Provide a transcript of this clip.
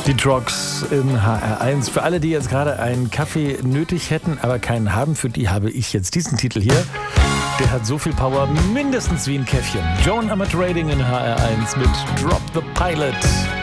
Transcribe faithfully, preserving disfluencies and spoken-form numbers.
Die Trogs in H R eins. Für alle, die jetzt gerade einen Kaffee nötig hätten, aber keinen haben, für die habe ich jetzt diesen Titel hier. Der hat so viel Power, mindestens wie ein Käffchen. Joan Armatrading in H R eins mit Drop the Pilot.